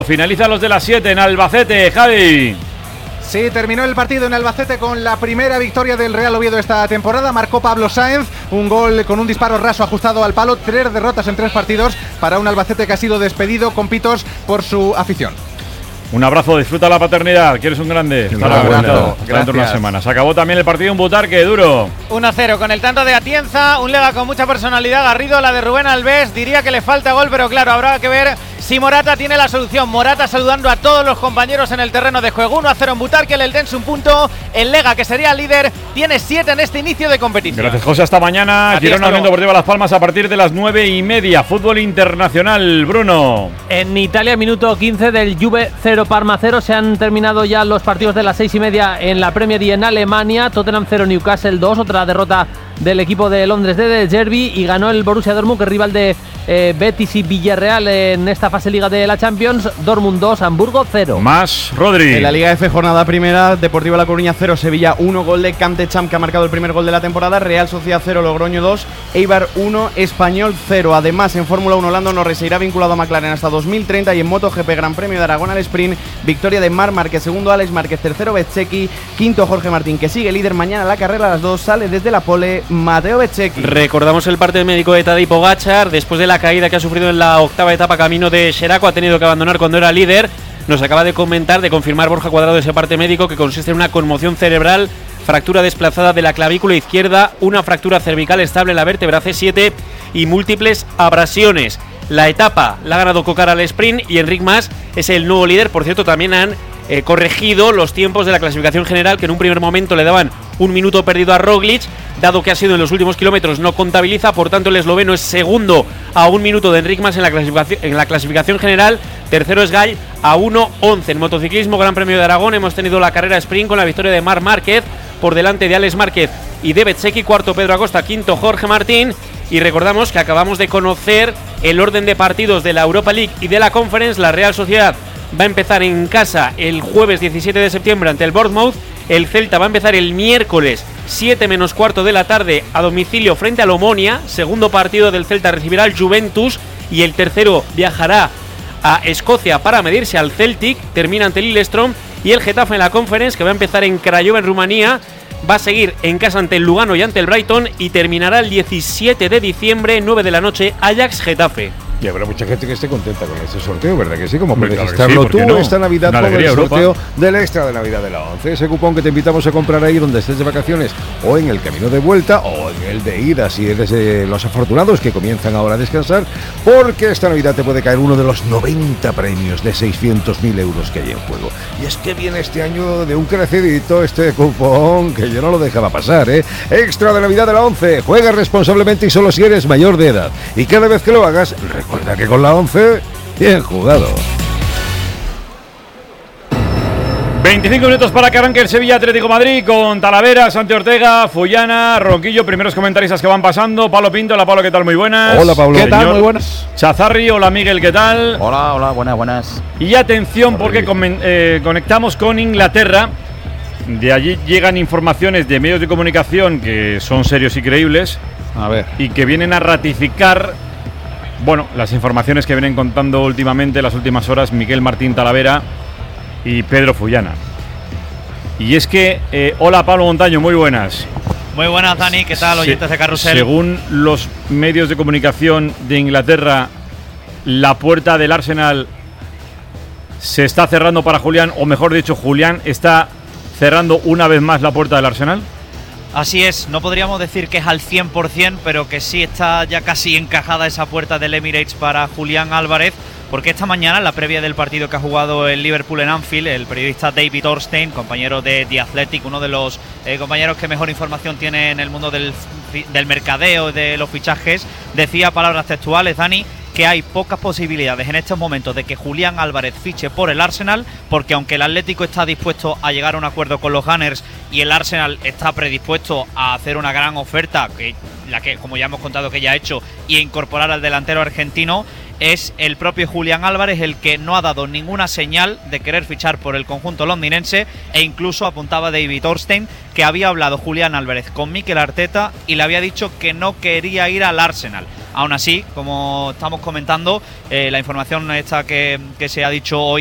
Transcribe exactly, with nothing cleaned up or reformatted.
Finalizan los de las siete en Albacete, Javi. Sí, terminó el partido en Albacete con la primera victoria del Real Oviedo esta temporada. Marcó Pablo Sáenz, un gol con un disparo raso ajustado al palo. Tres derrotas en tres partidos para un Albacete que ha sido despedido con pitos por su afición. Un abrazo, disfruta la paternidad, que eres un grande. Estará aguantado dentro de unas semanas. Acabó también el partido en Butarque, duro. uno a cero con el tanto de Atienza, un Lega con mucha personalidad. Garrido, la de Rubén Alves, diría que le falta gol, pero claro, habrá que ver si Morata tiene la solución. Morata saludando a todos los compañeros en el terreno de juego. uno a cero en Butarque, el Eldense un punto. El Lega, que sería líder, tiene siete en este inicio de competición. Gracias, José, hasta mañana. Girona Unión Deportiva Las Palmas a partir de las nueve y media. Fútbol internacional, Bruno. En Italia, minuto quince del Juve cero Parma cero. Se han terminado ya los partidos de las seis y media en la Premier y en Alemania. Tottenham cero, Newcastle dos. Otra derrota del equipo de Londres de De Zerbi, y ganó el Borussia Dortmund, que es rival de eh, Betis y Villarreal en esta fase liga de la Champions. Dortmund dos, Hamburgo cero. Más, Rodri. En la Liga F, jornada primera, Deportivo La Coruña cero, Sevilla uno, gol de Camtecham, que ha marcado el primer gol de la temporada. Real Sociedad cero, Logroño dos, Eibar uno, Español cero. Además, en Fórmula uno, Lando Norris se irá vinculado a McLaren hasta dos mil treinta, y en MotoGP, Gran Premio de Aragón al sprint, victoria de Marc Márquez, segundo Alex Márquez, tercero Bezzecchi, quinto Jorge Martín, que sigue líder. Mañana la carrera a las dos, sale desde la pole Mateo Bezzecchi. Recordamos el parte médico de Tadej Pogačar después de la caída que ha sufrido en la octava etapa camino de Xeraco. Ha tenido que abandonar cuando era líder. Nos acaba de comentar, de confirmar Borja Cuadrado ese parte médico, que consiste en una conmoción cerebral, fractura desplazada de la clavícula izquierda, una fractura cervical estable en la vértebra C siete y múltiples abrasiones. La etapa la ha ganado Cocar al sprint y Enric Mas es el nuevo líder. Por cierto, también han eh, corregido los tiempos de la clasificación general, que en un primer momento le daban un minuto perdido a Roglic, dado que ha sido en los últimos kilómetros no contabiliza. Por tanto, el esloveno es segundo a un minuto de Enric Mas en la clasificación, en la clasificación general. Tercero es Gall a uno once. En motociclismo, Gran Premio de Aragón, hemos tenido la carrera sprint con la victoria de Marc Márquez por delante de Alex Márquez y de Bezzecchi. Cuarto Pedro Acosta, quinto Jorge Martín. Y recordamos que acabamos de conocer el orden de partidos de la Europa League y de la Conference. La Real Sociedad va a empezar en casa el jueves diecisiete de septiembre ante el Bournemouth. El Celta va a empezar el miércoles siete menos cuarto de la tarde a domicilio frente al Omonia. Segundo partido del Celta recibirá al Juventus, y el tercero viajará a Escocia para medirse al Celtic. Termina ante el Lillestrøm. Y el Getafe en la Conference, que va a empezar en Craiova, en Rumanía, va a seguir en casa ante el Lugano y ante el Brighton, y terminará el diecisiete de diciembre, nueve de la noche, Ajax-Getafe. Y habrá mucha gente que esté contenta con este sorteo, ¿verdad que sí? Como Hombre, puedes claro estarlo sí, tú no? esta Navidad Una con el alegría, sorteo Europa. del extra de Navidad de la once. Ese cupón que te invitamos a comprar ahí donde estés de vacaciones, o en el camino de vuelta, o en el de ida, si eres de los afortunados que comienzan ahora a descansar, porque esta Navidad te puede caer uno de los noventa premios de seiscientos mil euros que hay en juego. Y es que viene este año de un crecidito este cupón, que yo no lo dejaba pasar, ¿eh? Extra de Navidad de la once. Juega responsablemente y solo si eres mayor de edad. Y cada vez que lo hagas, recuerda que con la once, bien jugado. veinticinco minutos para que arranque el Sevilla Atlético Madrid con Talavera, Santi Ortega, Fullana, Ronquillo, primeros comentaristas que van pasando. Pablo Pinto, hola Pablo, ¿qué tal? Muy buenas. Hola Pablo. ¿Qué tal? Señor Muy buenas. Chazarri, hola Miguel, ¿qué tal? Hola, hola, buenas, buenas. Y atención, porque con, eh, conectamos con Inglaterra. De allí llegan informaciones de medios de comunicación que son serios y creíbles. A ver. Y que vienen a ratificar, bueno, las informaciones que vienen contando últimamente, las últimas horas, Miguel Martín Talavera y Pedro Fullana. Y es que, eh, hola Pablo Montaño, muy buenas. Muy buenas, Dani, ¿qué tal, oyentes Se, de Carrusel? Según los medios de comunicación de Inglaterra, la puerta del Arsenal se está cerrando para Julián, o mejor dicho, Julián está cerrando una vez más la puerta del Arsenal. Así es, no podríamos decir que es al cien por cien, pero que sí está ya casi encajada esa puerta del Emirates para Julián Álvarez, porque esta mañana, en la previa del partido que ha jugado el Liverpool en Anfield, el periodista David Ornstein, compañero de The Athletic, uno de los eh, compañeros que mejor información tiene en el mundo del, del mercadeo, de los fichajes, decía palabras textuales, Dani, que hay pocas posibilidades en estos momentos de que Julián Álvarez fiche por el Arsenal, porque aunque el Atlético está dispuesto a llegar a un acuerdo con los Gunners y el Arsenal está predispuesto a hacer una gran oferta, que la que, como ya hemos contado, que ya ha hecho, y incorporar al delantero argentino, es el propio Julián Álvarez el que no ha dado ninguna señal de querer fichar por el conjunto londinense, e incluso apuntaba David Ornstein que había hablado Julián Álvarez con Mikel Arteta y le había dicho que no quería ir al Arsenal. Aún así, como estamos comentando, eh, la información esta que, que se ha dicho hoy